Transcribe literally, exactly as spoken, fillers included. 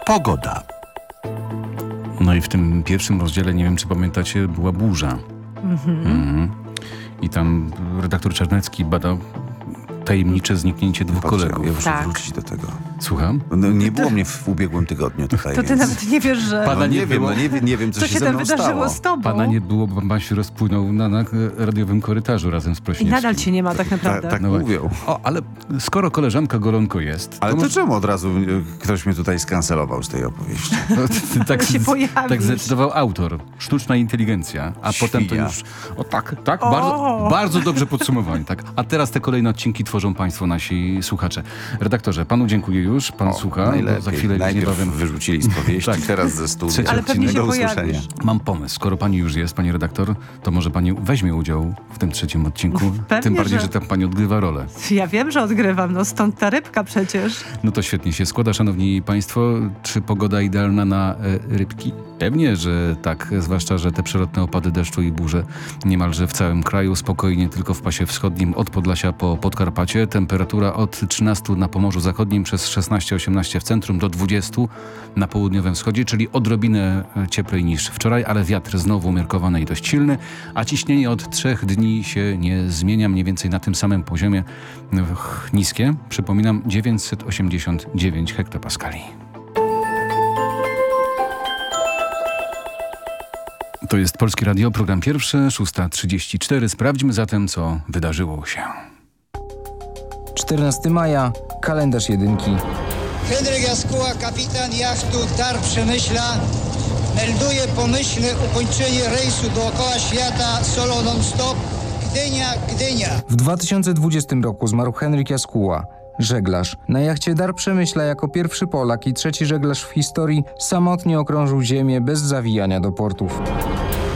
Pogoda. No i w tym pierwszym rozdziale, nie wiem czy pamiętacie, była burza. Mhm. Mhm. I tam redaktor Czarnecki badał tajemnicze zniknięcie dwóch Patrzę, kolegów. Ja muszę Tak. wrócić do tego. Słucham? No, nie było mnie w ubiegłym tygodniu tutaj, To ty więc... nawet nie wiesz, że... Pana No, nie nie wiem, było. no, nie, wiem- nie wiem, co, Co się się ze tam mną wydarzyło stało. z tobą? Pana nie było, bo pan się rozpłynął na, na radiowym korytarzu razem z I Prośniewskim. nadal cię nie ma tak naprawdę. Ta, tak No właśnie. mówią. O, ale skoro koleżanka Golonko jest... Ale to może- czemu od razu y, ktoś mnie tutaj skancelował z tej opowieści? No, tak, się pojawisz. tak zdecydował autor. Sztuczna inteligencja. A potem to Świnia. już... O tak, tak. O! Bardzo, bardzo dobrze podsumowanie. Tak. A teraz te kolejne odcinki tworzą państwo nasi słuchacze. Redaktorze, panu dziękuję już. Pan O, słucha. Bo najlepiej. za chwilę już Najpierw niebawem... wyrzucili z powieści, Tak. teraz ze studia. Trzeci Ale pewnie się Do pojawisz. usłyszenia. Mam pomysł. Skoro pani już jest, pani redaktor, to może pani weźmie udział w tym trzecim odcinku. Pewnie, Tym bardziej, że- że tam pani odgrywa rolę. Ja wiem, że odgrywam, no stąd ta rybka przecież. No to świetnie się składa, szanowni państwo. Czy pogoda idealna na e, rybki? Pewnie, że tak, zwłaszcza, że te przelotne opady deszczu i burze niemalże w całym kraju, spokojnie tylko w pasie wschodnim od Podlasia po Podkarpacie. Temperatura od trzynastu na Pomorzu Zachodnim, przez szesnaście osiemnaście w centrum, do dwudziestu na południowym wschodzie, czyli odrobinę e, cieplej niż wczoraj, ale wiatr znowu umiarkowany i dość silny, a ciśnienie od trzech dni się nie zmienia, mniej więcej na tym samym poziomie, ch, niskie, przypominam, dziewięćset osiemdziesiąt dziewięć hektopaskali. To jest Polskie Radio, program pierwszy, szósta trzydzieści cztery. Sprawdźmy zatem, co wydarzyło się. czternastego maja, kalendarz jedynki. Henryk Jaskuła, kapitan jachtu Dar Przemyśla, melduje pomyślne ukończenie rejsu dookoła świata solo non-stop Gdynia-Gdynia. W dwa tysiące dwudziestym roku zmarł Henryk Jaskuła, żeglarz. Na jachcie Dar Przemyśla jako pierwszy Polak i trzeci żeglarz w historii samotnie okrążył ziemię bez zawijania do portów.